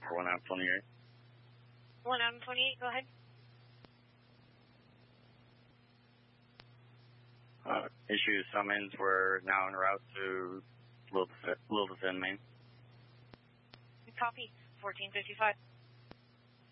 for 1 out of 28. 1 out of 28, go ahead. Issue summons. We're now en route to Littleton, Maine. Copy. 1455.